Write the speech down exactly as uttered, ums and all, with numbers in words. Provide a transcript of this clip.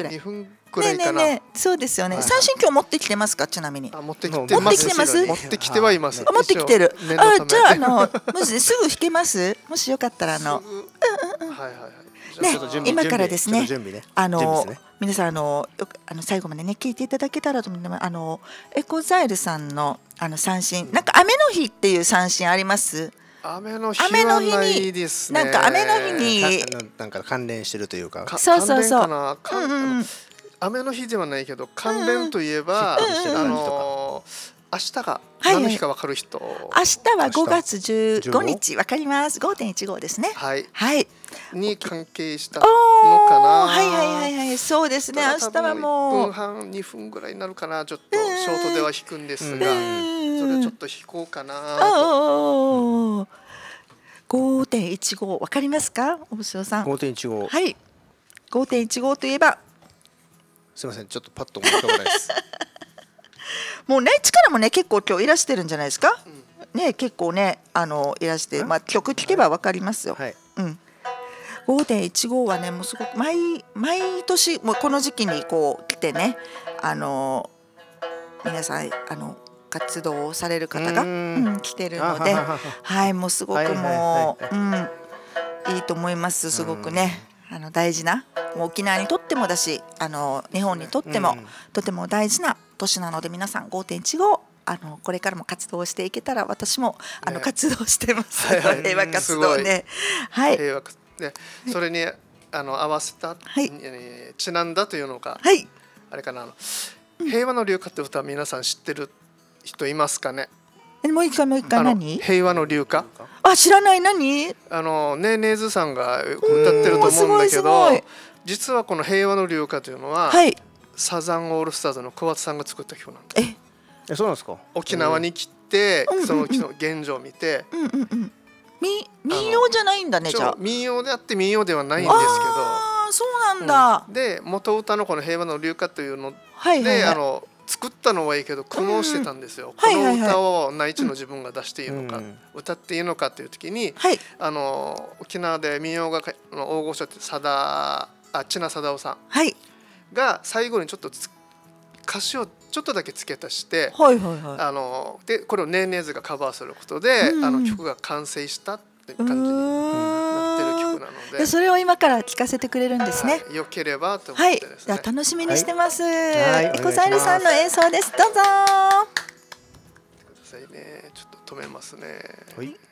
ぐらい。 にふんぐらいかな。 ねえねえねえ、そうですよね。三振今日持ってきてますか、ちなみに。 あ、持ってきてます。 持ってきてます。 持ってきてはいます。 持ってきてる。あ、じゃああのもしすぐ弾けます。もしよかったらあの。 はいはいはい。 ね、今からですね。あの皆さんあのよくあの最後までね聞いていただけたらと思います。あのエコザイルさんのあの三振、なんか雨の日っていう三振あります？ 雨の日はないですね。 なんか雨の日になんか関連してるというか。 そうそうそう。 雨の日ではないけど関連といえば、あの明日が何の日か分かる人。 明日はごがつじゅうごにち、分かります。ごてんいちご ですね。 はい。 はい。 に関係したのかな。 はいはいはいはい、そうですね。明日はもういっぷんはんにふんぐらいになるかな。ちょっとショートでは弾くんですが、それちょっと弾こうかなと。 ごてんいちご 分かりますか、大塩さん。 ごてんいちご。 はい。ごてんいちご といえば。 すみません、ちょっとパッと思い浮かばないです。 もうね、力もね結構今日いらしてるんじゃないですか。うん、ね、結構ねあのいらして、まあ曲聴けばわかりますよ。はい、うん。ごてんいちご はねもうすごく毎毎年もうこの時期にこう来てね、あの皆さんあの活動をされる方が、うん、来てるので、はい、もうすごくもう、うん、いいと思います。すごくね。あの大事な、もう沖縄にとってもだし、あの日本にとっても、うん、とても大事な年なので、皆さん ごてんいちご あのこれからも活動していけたら、私もあの、ね、活動してます、はいはい、平和活動ね、はい、 平和ね、それにあの合わせた、はい、ちなんだというのが、 はい、 あれかな、あの平和の流歌って歌は皆さん知ってる人いますかね。 もう一回もう一回何？ 平和の流歌。 あ、知らない。何？ あのねねずさんが歌ってると思うんだけど、実はこの平和の流歌というのは、はい、サザンオールスターズの桑田さんが作った曲なんです。 え、そうなんですか。 沖縄に来て、その現状を見て、 民謡じゃないんだね。じゃあ民謡であって民謡ではないんですけど、 ああ、そうなんだ。 うん、で元歌のこの平和の流歌というので、はいはいはい、あの作ったのはいいけど苦悩してたんですよ、うん、この歌を内地の自分が出していいのか、うん、歌っていいのかっていう時に、はい、あの沖縄で民謡がの大御所ってさだあ千奈貞夫さんが最後にちょっと歌詞をちょっとだけ付け足して、はいはいはい、あのでこれをねーねーずがカバーすることで、うん、あの曲が完成したっていう感じになってる曲なので、 それを今から聴かせてくれるんですね。 はい、よければと思ってですね、 はい、楽しみにしてます。はい、エコザイルさんの演奏です。どうぞ。 くださいね。ちょっと止めますね。はい。